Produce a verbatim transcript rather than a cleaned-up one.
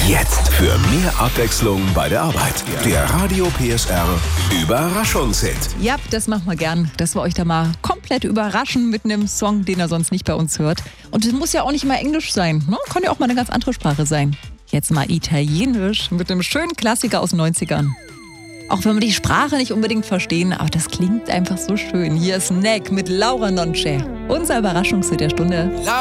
Jetzt für mehr Abwechslung bei der Arbeit. Der Radio P S R Überraschungshit. Ja, das machen wir gern, dass wir euch da mal komplett überraschen mit einem Song, den ihr sonst nicht bei uns hört. Und es muss ja auch nicht immer Englisch sein, ne? Kann ja auch mal eine ganz andere Sprache sein. Jetzt mal Italienisch mit einem schönen Klassiker aus den neunzigern. Auch wenn wir die Sprache nicht unbedingt verstehen, aber das klingt einfach so schön. Hier ist Neck mit Laura Nonce. Unser Überraschungshit der Stunde.